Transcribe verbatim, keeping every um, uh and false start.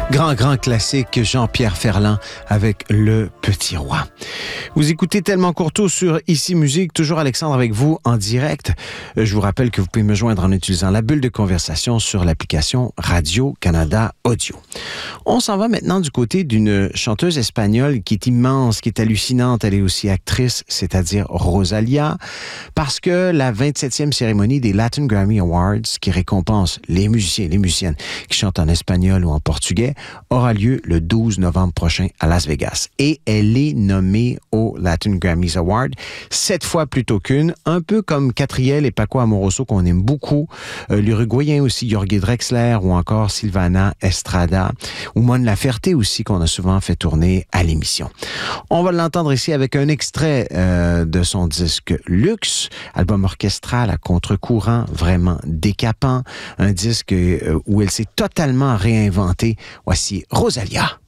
Grand, grand classique, Jean-Pierre Ferland avec Le Petit Roi. Vous écoutez Tellement Courteau sur Ici Musique, toujours Alexandre avec vous en direct. Je vous rappelle que vous pouvez me joindre en utilisant la bulle de conversation sur l'application Radio-Canada Audio. On s'en va maintenant du côté d'une chanteuse espagnole qui est immense, qui est hallucinante. Elle est aussi actrice, c'est-à-dire Rosalía, parce que la vingt-septième cérémonie des Latin Grammy Awards, qui récompense les musiciens et les musiciennes qui chantent en espagnol ou en portugais, aura lieu le douze novembre prochain à Las Vegas. Et elle est nommée au Latin Grammys Award, sept fois plutôt qu'une, un peu comme Catriel et Paco Amoroso qu'on aime beaucoup, euh, l'Uruguayen aussi, Jorge Drexler, ou encore Silvana Estrada, ou Mon Laferte aussi, qu'on a souvent fait tourner à l'émission. On va l'entendre ici avec un extrait euh, de son disque Luxe, album orchestral à contre-courant, vraiment décapant, un disque euh, où elle s'est totalement réinventée. Voici Rosalía.